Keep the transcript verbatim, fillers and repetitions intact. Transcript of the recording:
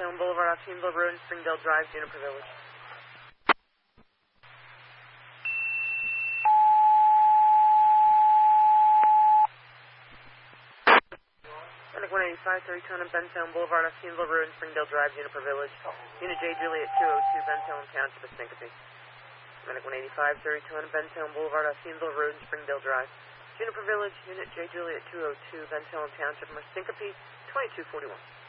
Bentown Boulevard, Off Road, and Springdale Drive, Juniper Village. Medic one eighty-five, thirty-two on Bentown Boulevard, Off Road, and Springdale Drive, Juniper Village. Unit J Juliet two oh two, Bentown Township of Syncope. Medic one eighty-five, thirty-two on Bentown Boulevard, Off Road, and Springdale Drive. Juniper Village, Unit J Juliet two oh two, Bentown Township of Syncope, twenty-two forty-one.